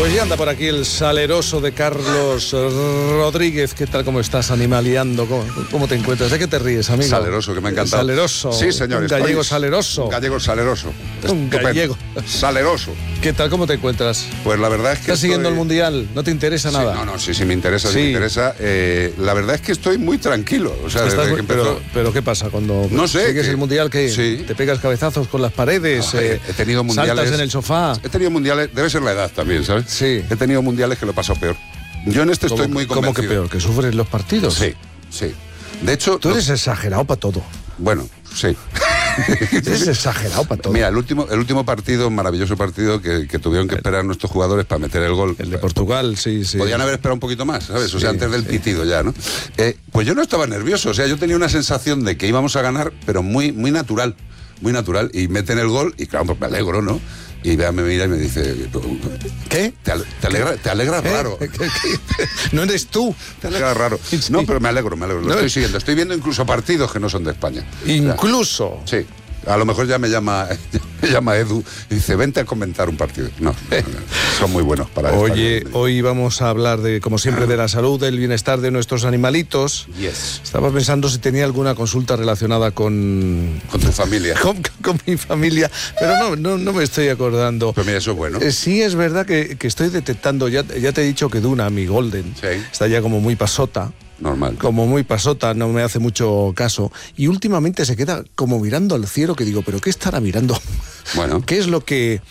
Pues ya anda por aquí el saleroso de Carlos Rodríguez. ¿Qué tal? ¿Cómo estás animaleando? ¿Cómo te encuentras? ¿De qué te ríes, amigo? Saleroso, que me ha encantado. Saleroso. Sí, señor. Un gallego saleroso. Un gallego saleroso. Un Estupendo. gallego. Saleroso. ¿Qué tal? ¿Cómo te encuentras? Pues la verdad es que ¿Estás siguiendo el Mundial? ¿No te interesa nada? Sí, me interesa, sí me interesa. La verdad es que estoy muy tranquilo. O sea, desde que empezó... pero ¿qué pasa? Cuando no sé, sigues el Mundial, ¿qué? Sí. ¿Te pegas cabezazos con las paredes? He tenido mundiales... ¿Saltas en el sofá? He tenido mundiales... Debe ser la edad también, ¿sabes? Sí. He tenido mundiales que lo he pasado peor. Yo en este estoy muy convencido. ¿Cómo que peor? ¿Que sufres los partidos? Sí. De hecho... Tú eres exagerado para todo. Bueno, sí. Eres exagerado para todo. Mira, el último partido, maravilloso partido que tuvieron que esperar nuestros jugadores para meter el gol. El de Portugal, sí. Podían haber esperado un poquito más, ¿sabes? Sí, o sea, antes del pitido ya, ¿no? Pues yo no estaba nervioso, o sea, yo tenía una sensación de que íbamos a ganar, pero muy natural, y meten el gol, y claro, pues me alegro, ¿no? Y Bea me mira y me dice... ¿Qué? ¿Te alegra raro? ¿Qué? No eres tú. Te alegra raro. Sí. No, pero me alegro. Lo estoy siguiendo. Estoy viendo incluso partidos que no son de España. ¿Incluso? O sea, sí. A lo mejor ya me llama Edu y dice, vente a comentar un partido. No, son muy buenos para Oye, España. hoy vamos a hablar de, como siempre, de la salud, del bienestar de nuestros animalitos. Yes. Estaba pensando si tenía alguna consulta relacionada con tu familia. Con mi familia, pero no me estoy acordando. Pero mira, eso es bueno. Sí, es verdad que estoy detectando, ya te he dicho que Duna, mi Golden, está ya como muy pasota. Normal. Como muy pasota, no me hace mucho caso. Y últimamente se queda como mirando al cielo, que digo, ¿pero qué estará mirando? Bueno. ¿Qué es lo que...?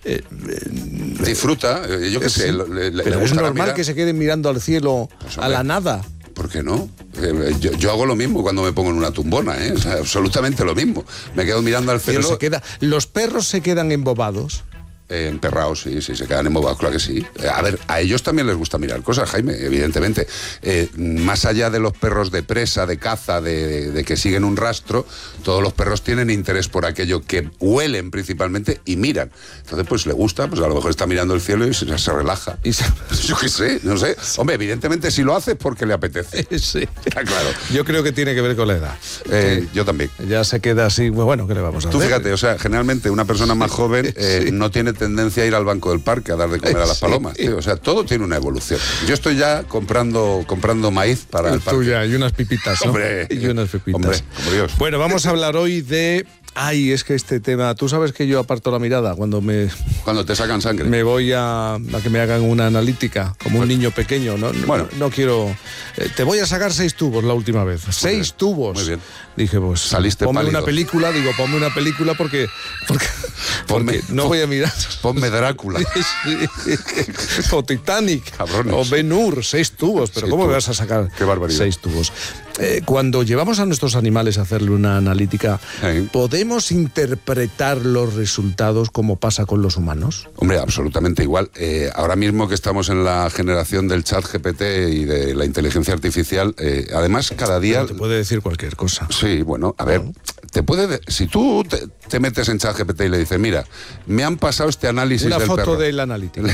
Disfruta, yo qué sé. Pero es normal que se queden mirando al cielo, pues, a la nada. ¿Por qué no? Yo hago lo mismo cuando me pongo en una tumbona, ¿eh? O sea, absolutamente lo mismo. Me quedo mirando al cielo. Pero los perros se quedan embobados. Emperrados, sí, se quedan embobados, claro que sí. A ver, a ellos también les gusta mirar cosas, Jaime, evidentemente. Más allá de los perros de presa, de caza, de que siguen un rastro, todos los perros tienen interés por aquello que huelen principalmente y miran. Entonces, pues le gusta, pues a lo mejor está mirando el cielo y se relaja. Yo qué sé, no sé. Hombre, evidentemente si lo hace es porque le apetece. Sí. Está claro. Yo creo que tiene que ver con la edad. Yo también. Ya se queda así, bueno, ¿qué le vamos a hacer? Tú fíjate, o sea, generalmente una persona más joven no tiene tendencia a ir al banco del parque a dar de comer a las palomas, tío. O sea, todo tiene una evolución. Yo estoy ya comprando maíz para el parque. Tuya, y unas pipitas, ¿no? Hombre, y unas pipitas. Hombre, como Dios. Bueno, vamos a hablar hoy de... Ay, es que este tema... Tú sabes que yo aparto la mirada cuando te sacan sangre. Me voy a que me hagan una analítica, como un niño pequeño, ¿no? Bueno. No quiero... te voy a sacar 6 tubos la última vez. 6 tubos. Muy bien. Dije, pues... Saliste ponme pálido. una película, ponme una película porque no voy a mirar. Ponme Drácula. O Titanic. Cabrones. O Ben-Hur, 6 tubos. Pero ¿cómo me vas a sacar 6 tubos? Cuando llevamos a nuestros animales a hacerle una analítica, ¿podemos interpretar los resultados como pasa con los humanos? Hombre, absolutamente igual. Ahora mismo que estamos en la generación del chat GPT y de la inteligencia artificial, además cada día... Pero te puede decir cualquier cosa. Sí, bueno, a ver, si tú te metes en chat GPT y le dices, mira, me han pasado este análisis una del perro. Una foto del analítico.